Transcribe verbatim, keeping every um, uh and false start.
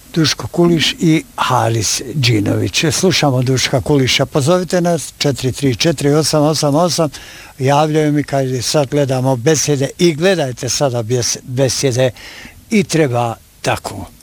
Duško Kuliš i Haris Džinović. Slušamo Duška Kuliša. Pozovite nas četiri tri četiri osam osam osam. Javljaju mi kaže sad gledamo besjede i gledajte sada besjede i treba tako.